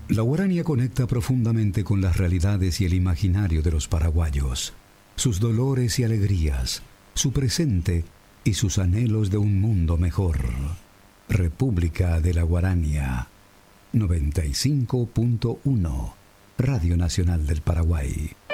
La Guarania conecta profundamente con las realidades y el imaginario de los paraguayos, sus dolores y alegrías, su presente y sus anhelos de un mundo mejor. República de la Guarania 95.1, Radio Nacional del Paraguay.